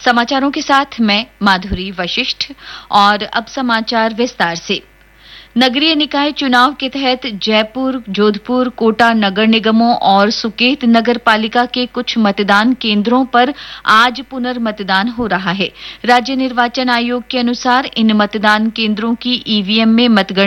समाचारों के साथ मैं माधुरी वशिष्ठ। और अब समाचार विस्तार से। नगरीय निकाय चुनाव के तहत जयपुर, जोधपुर, कोटा नगर निगमों और सुकेत नगर पालिका के कुछ मतदान केंद्रों पर आज पुनर्मतदान हो रहा है। राज्य निर्वाचन आयोग के अनुसार इन मतदान केंद्रों की ईवीएम में मतगणना